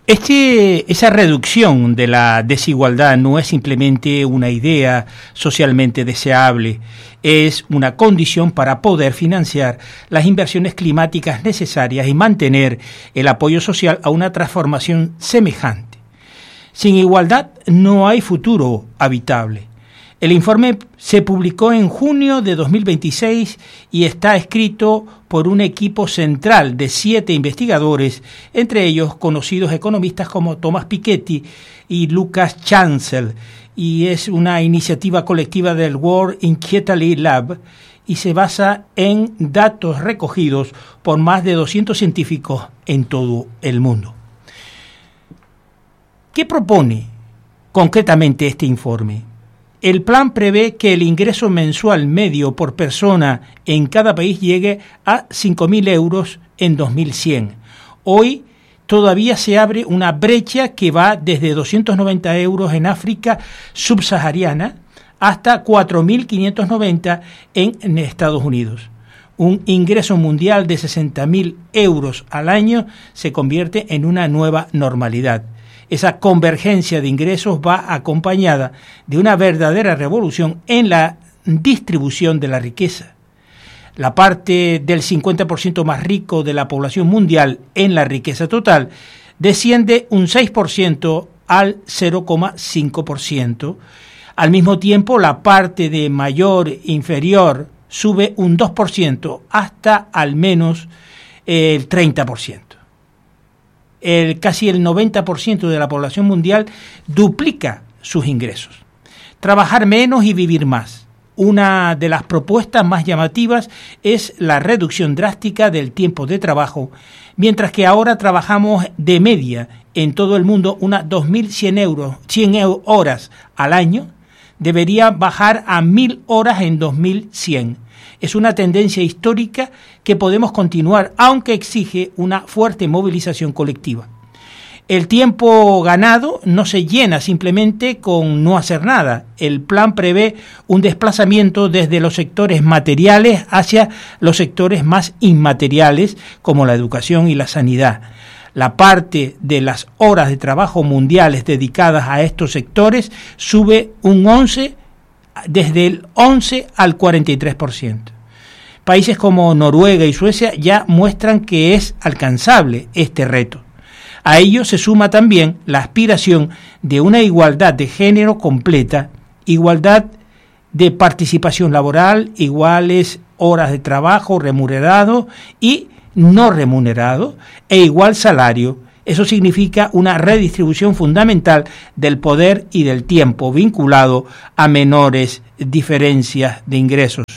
Esa reducción de la desigualdad no es simplemente una idea socialmente deseable, es una condición para poder financiar las inversiones climáticas necesarias y mantener el apoyo social a una transformación semejante. Sin igualdad no hay futuro habitable. El informe se publicó en junio de 2026 y está escrito por un equipo central de 7 investigadores, entre ellos conocidos economistas como Thomas Piketty y Lucas Chancel, y es una iniciativa colectiva del World Inquietly Lab y se basa en datos recogidos por más de 200 científicos en todo el mundo. ¿Qué propone concretamente este informe? El plan prevé que el ingreso mensual medio por persona en cada país llegue a 5.000 euros en 2100. Hoy todavía se abre una brecha que va desde 290 euros en África subsahariana hasta 4.590 en Estados Unidos. Un ingreso mundial de 60.000 euros al año se convierte en una nueva normalidad. Esa convergencia de ingresos va acompañada de una verdadera revolución en la distribución de la riqueza. La parte del 50% más rico de la población mundial en la riqueza total desciende un 6% al 0,5%. Al mismo tiempo, la parte de mayor inferior sube un 2% hasta al menos el 30%. Casi el 90% de la población mundial duplica sus ingresos. Trabajar menos y vivir más. Una de las propuestas más llamativas es la reducción drástica del tiempo de trabajo, mientras que ahora trabajamos de media en todo el mundo unas 2.100 horas al año, debería bajar a 1.000 horas en 2100. Es una tendencia histórica que podemos continuar, aunque exige una fuerte movilización colectiva. El tiempo ganado no se llena simplemente con no hacer nada. El plan prevé un desplazamiento desde los sectores materiales hacia los sectores más inmateriales, como la educación y la sanidad. La parte de las horas de trabajo mundiales dedicadas a estos sectores sube desde el 11 al 43%. Países como Noruega y Suecia ya muestran que es alcanzable este reto. A ello se suma también la aspiración de una igualdad de género completa, igualdad de participación laboral, iguales horas de trabajo remunerado y no remunerado e igual salario. Eso significa una redistribución fundamental del poder y del tiempo vinculado a menores diferencias de ingresos.